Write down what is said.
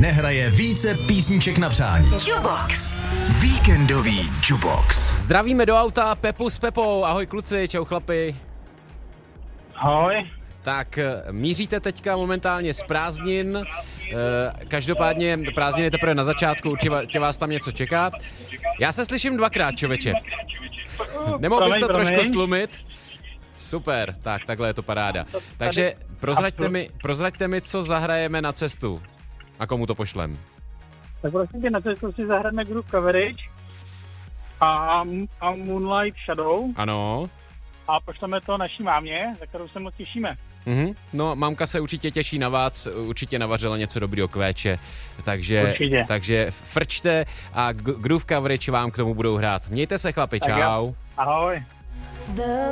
nehraje více písniček na přání. Jubox. Víkendový Jubox. Zdravíme do auta Pepu s Pepou. Ahoj kluci, čau chlapi. Ahoj. Tak míříte teďka momentálně z prázdnin, každopádně prázdniny teprve na začátku, určitě vás tam něco čeká. Já se slyším dvakrát, čověče. Nemohl bys to trošku stlumit? Super, tak takhle je to paráda. Takže prozraďte mi, co zahrajeme na cestu a komu to pošlem. Tak prosím tě, na cestu si zahrajeme Groove Coverage a Moonlight Shadow. Ano. A pošleme to naší mámě, za kterou se moc těšíme. No, mamka se určitě těší na vás, určitě navařila něco dobrýho k véče, takže frčte a Groove Coverage vám k tomu budou hrát. Mějte se chlapi, čau. Ahoj.